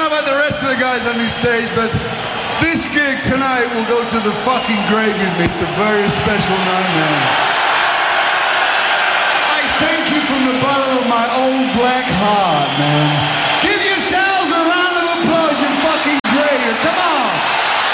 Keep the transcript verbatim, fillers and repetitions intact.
know about the rest of the guys on this stage, but this gig tonight will go to the fucking grave with me. It's a very special night, man. I thank you from the bottom of my own